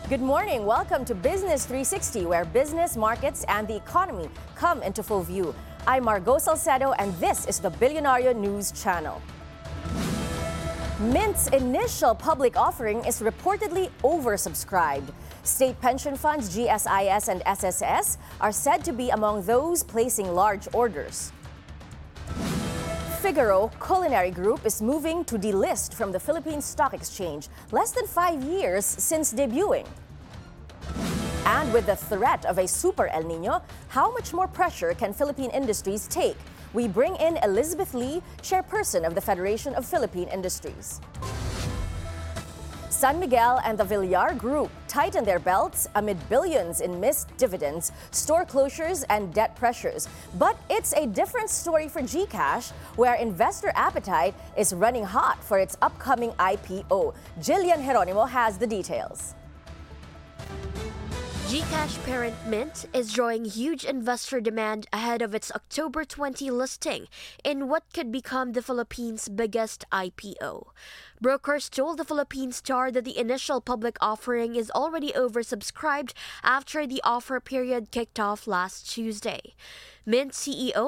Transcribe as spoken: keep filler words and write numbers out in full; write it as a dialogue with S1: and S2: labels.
S1: Good morning. Welcome to Business three sixty, where business, markets, and the economy come into full view. I'm Margot Salcedo, and this is the Billionario News Channel. Mint's initial public offering is reportedly oversubscribed. State pension funds G S I S and S S S are said to be among those placing large orders. Figaro Culinary Group is moving to delist from the Philippine Stock Exchange less than five years since debuting. And with the threat of a super El Nino, how much more pressure can Philippine industries take? We bring in Elizabeth Lee, chairperson of the Federation of Philippine Industries. San Miguel and the Villar Group tighten their belts amid billions in missed dividends, store closures, and debt pressures. But it's a different story for GCash, where investor appetite is running hot for its upcoming I P O. Jillian Geronimo has the details.
S2: GCash parent Mint is drawing huge investor demand ahead of its October twentieth listing in what could become the Philippines' biggest I P O. Brokers told the Philippine Star that the initial public offering is already oversubscribed after the offer period kicked off last Tuesday. Mint C E O